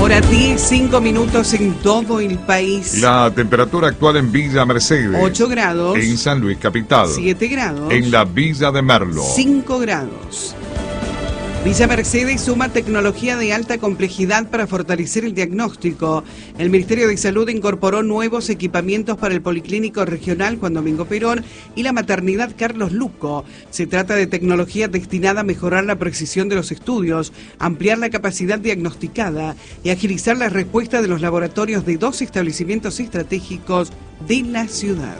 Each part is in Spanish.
Hora 10, 5 minutos en todo el país. La temperatura actual en Villa Mercedes. 8 grados. En San Luis Capital. 7 grados. En la Villa de Merlo. 5 grados. Villa Mercedes suma tecnología de alta complejidad para fortalecer el diagnóstico. El Ministerio de Salud incorporó nuevos equipamientos para el Policlínico Regional Juan Domingo Perón y la Maternidad Carlos Luco. Se trata de tecnología destinada a mejorar la precisión de los estudios, ampliar la capacidad diagnosticada y agilizar la respuesta de los laboratorios de 2 establecimientos estratégicos de la ciudad.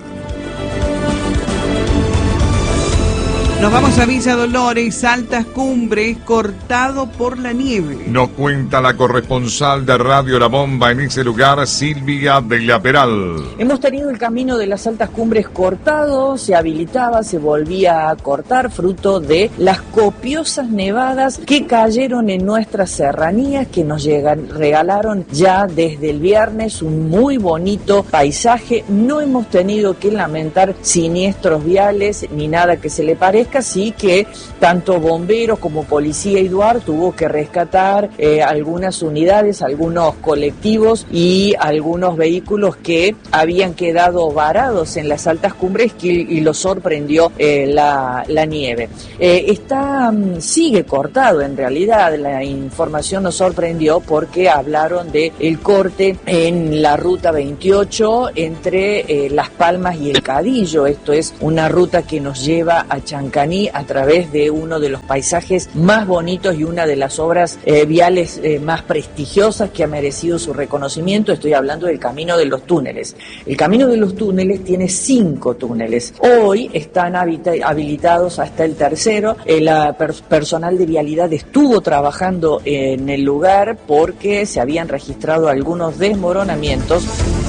Nos vamos a Villa Dolores, altas cumbres, cortado por la nieve. Nos cuenta la corresponsal de Radio La Bomba en ese lugar, Silvia de la Peral. Hemos tenido el camino de las altas cumbres cortado, se habilitaba, se volvía a cortar, fruto de las copiosas nevadas que cayeron en nuestras serranías, que nos regalaron ya desde el viernes un muy bonito paisaje. No hemos tenido que lamentar siniestros viales ni nada que se le parezca. Así que tanto bomberos como policía y DUAR tuvo que rescatar algunas unidades, algunos colectivos y algunos vehículos que habían quedado varados en las altas cumbres y los sorprendió la nieve. Sigue cortado en realidad, la información nos sorprendió porque hablaron de el corte en la ruta 28 entre Las Palmas y El Cadillo. Esto es una ruta que nos lleva a Chancay a través de uno de los paisajes más bonitos y una de las obras viales más prestigiosas que ha merecido su reconocimiento. Estoy hablando del Camino de los Túneles. El Camino de los Túneles tiene 5 túneles. Hoy están habilitados hasta el tercero. El personal de vialidad estuvo trabajando en el lugar porque se habían registrado algunos desmoronamientos.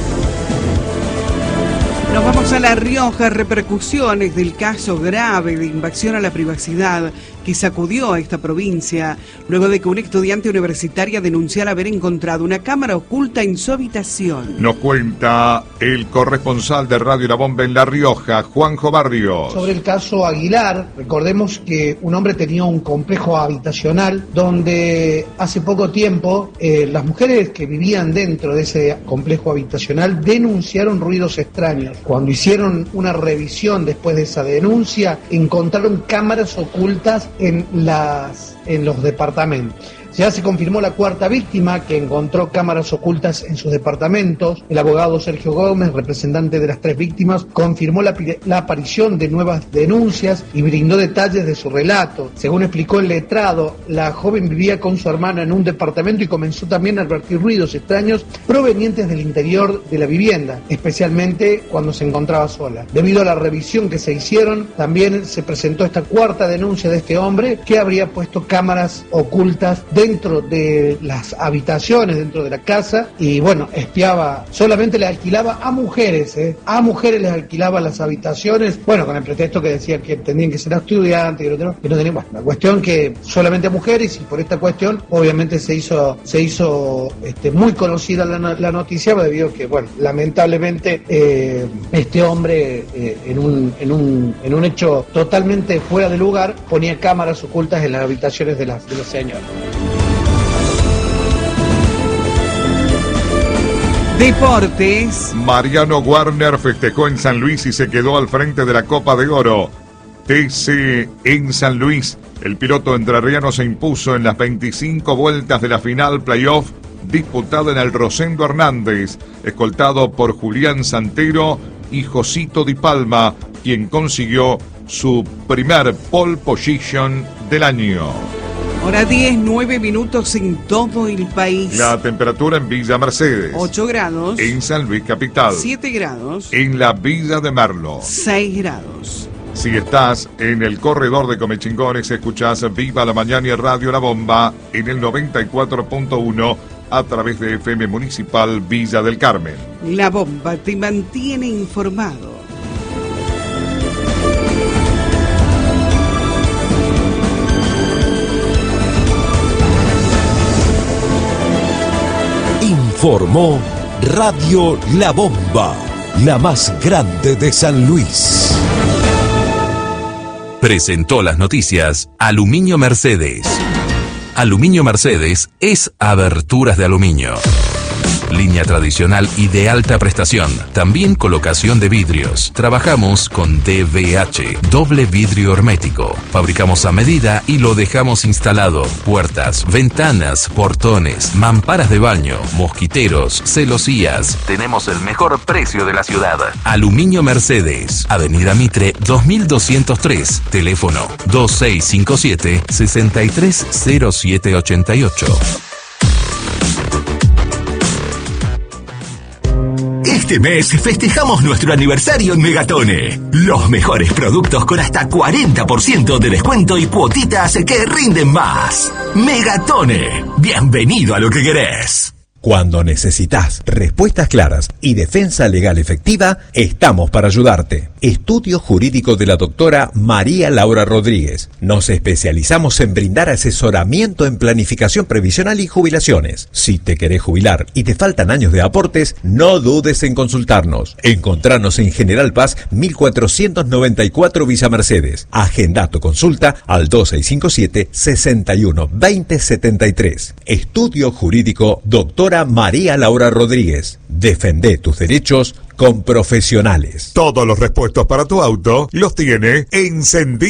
Nos vamos a La Rioja, repercusiones del caso grave de invasión a la privacidad que sacudió a esta provincia luego de que una estudiante universitaria denunciara haber encontrado una cámara oculta en su habitación. Nos cuenta el corresponsal de Radio La Bomba en La Rioja, Juanjo Barrios. Sobre el caso Aguilar, recordemos que un hombre tenía un complejo habitacional donde hace poco tiempo las mujeres que vivían dentro de ese complejo habitacional denunciaron ruidos extraños. Cuando hicieron una revisión después de esa denuncia, encontraron cámaras ocultas en los departamentos. Ya se confirmó la 4ª víctima que encontró cámaras ocultas en sus departamentos. El abogado Sergio Gómez, representante de las 3 víctimas, confirmó la aparición de nuevas denuncias y brindó detalles de su relato. Según explicó el letrado, la joven vivía con su hermana en un departamento y comenzó también a advertir ruidos extraños provenientes del interior de la vivienda, especialmente cuando se encontraba sola. Debido a la revisión que se hicieron, también se presentó esta 4ª denuncia de este hombre que habría puesto cámaras ocultas dentro de las habitaciones, dentro de la casa, y bueno, espiaba, solamente le alquilaba a mujeres, a mujeres les alquilaba las habitaciones, bueno, con el pretexto que decía que tenían que ser estudiantes, que no tenían, bueno, la cuestión que solamente a mujeres, y por esta cuestión, obviamente se hizo muy conocida la noticia, debido a que, bueno, lamentablemente, este hombre, en un hecho totalmente fuera de lugar, ponía cámaras ocultas en las habitaciones de los señores. Deportes. Mariano Warner festejó en San Luis y se quedó al frente de la Copa de Oro. TC en San Luis. El piloto entrerriano se impuso en las 25 vueltas de la final playoff disputada en el Rosendo Hernández, escoltado por Julián Santero y Josito Di Palma, quien consiguió su primer pole position del año. Hora 10, 9 minutos en todo el país. La temperatura en Villa Mercedes. 8 grados. En San Luis Capital. 7 grados. En la Villa de Merlo. 6 grados. Si estás en el corredor de Comechingones, escuchás Viva la Mañana y Radio La Bomba en el 94.1 a través de FM Municipal Villa del Carmen. La Bomba te mantiene informado. Informó Radio La Bomba, la más grande de San Luis. Presentó las noticias Aluminio Mercedes. Aluminio Mercedes es aberturas de aluminio. Línea tradicional y de alta prestación. También colocación de vidrios. Trabajamos con DVH, doble vidrio hermético. Fabricamos a medida y lo dejamos instalado. Puertas, ventanas, portones, mamparas de baño, mosquiteros, celosías. Tenemos el mejor precio de la ciudad. Aluminio Mercedes, Avenida Mitre 2203. Teléfono 2657-630788. Este mes festejamos nuestro aniversario en Megatone. Los mejores productos con hasta 40% de descuento y cuotitas que rinden más. Megatone. Bienvenido a lo que querés. Cuando necesitas respuestas claras y defensa legal efectiva, estamos para ayudarte. Estudio jurídico de la doctora María Laura Rodríguez. Nos especializamos en brindar asesoramiento en planificación previsional y jubilaciones. Si te querés jubilar y te faltan años de aportes, no dudes en consultarnos. Encontranos en General Paz 1494 Villa Mercedes. Agenda tu consulta al 2657-612073. Estudio jurídico doctora María Laura Rodríguez. Defende tus derechos con profesionales. Todos los repuestos para tu auto los tiene Encendido.